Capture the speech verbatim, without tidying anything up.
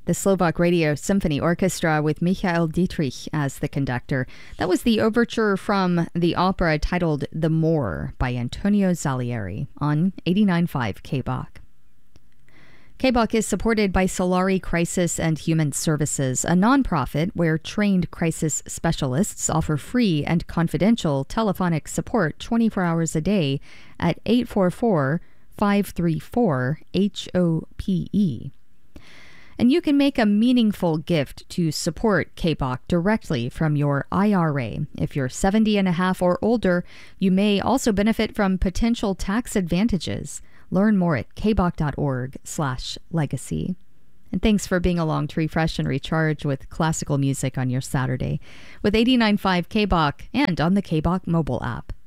The Slovak Radio Symphony Orchestra with Michael Dietrich as the conductor. That was the overture from the opera titled The Moor by Antonio Salieri on eighty-nine point five K B O C. K B O C is supported by Solari Crisis and Human Services, a nonprofit where trained crisis specialists offer free and confidential telephonic support twenty-four hours a day at eight four four, five three four, H O P E. And you can make a meaningful gift to support K B O C directly from your I R A. If you're seventy and a half or older, you may also benefit from potential tax advantages. Learn more at kboc.org slash legacy. And thanks for being along to refresh and recharge with classical music on your Saturday with eighty-nine point five K B O C and on the K B O C mobile app.